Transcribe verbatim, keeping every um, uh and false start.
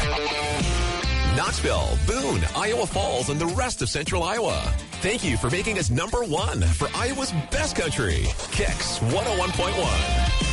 Knoxville, Boone, Iowa Falls, and the rest of Central Iowa. Thank you for making us number one for Iowa's best country. Kicks one oh one point one.